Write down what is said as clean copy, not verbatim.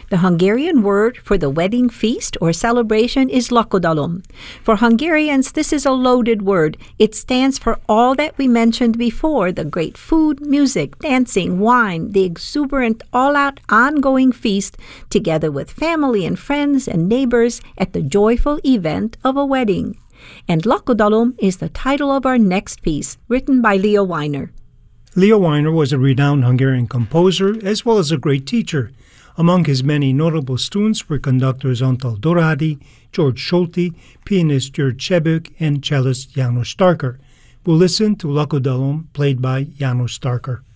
The Hungarian word for the wedding feast or celebration is lakodalom. For Hungarians, this is a loaded word. It stands for all that we mentioned before, the great food, music, dancing, wine, the exuberant, all-out, ongoing feast, together with family and friends and neighbors at the joyful event of a wedding. And Lakodalom is the title of our next piece, written by Leo Weiner. Leo Weiner was a renowned Hungarian composer as well as a great teacher. Among his many notable students were conductors Antal Doradi, George Solti, pianist György Sebők, and cellist János Starker. We'll listen to Lakodalom, played by János Starker.